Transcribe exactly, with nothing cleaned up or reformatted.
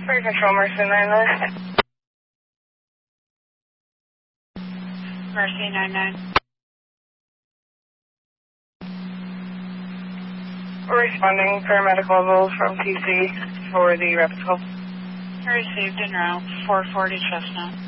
Fire Control, Mercy nine nine. Mercy nine nine. We're responding paramedic level from T C for the rapid call. Received en route, four forty Chestnut.